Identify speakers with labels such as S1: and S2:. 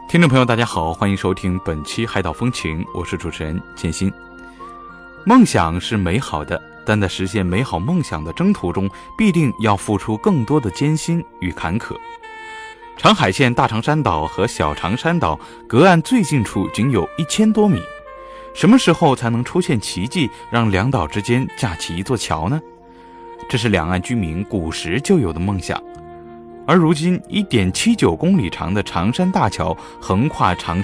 S1: 听众朋友大家好，欢迎收听本期海岛风情，我是主持人建新。梦想是美好的，但在实现美好梦想的征途中，必定要付出更多的艰辛与坎坷。长海县大长山岛和小长山岛隔岸最近处仅有1000多米，什么时候才能出现奇迹，让两岛之间架起一座桥呢？这是两岸居民古时就有的梦想。而如今 1.79公里长的长山大桥横跨长